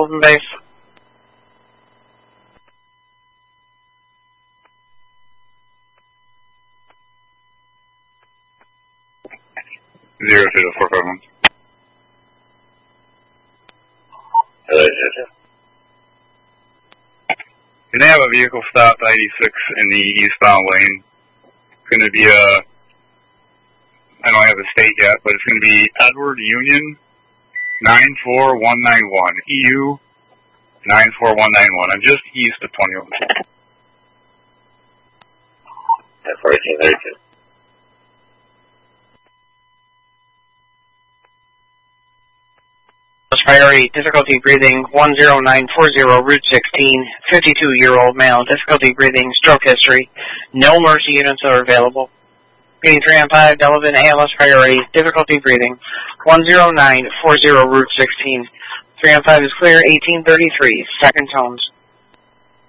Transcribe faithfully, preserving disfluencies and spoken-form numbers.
Sullivan Base. Zero zero four five one. Hello, Georgia. Can they have a vehicle stopped eighty-six in the eastbound lane? It's going to be a, I don't have the state yet, but it's going to be Edward Union nine four one nine one. E U nine four one nine one. I'm just east of twenty-one. That's fourteen thirty-two. Priority, difficulty breathing one zero nine four zero, Route sixteen, fifty-two-year-old male, difficulty breathing, stroke history. No mercy units are available. Being three on five, Delavan, A L S priority, difficulty breathing one zero nine four zero, Route sixteen. three on five is clear, eighteen thirty-three, second tones.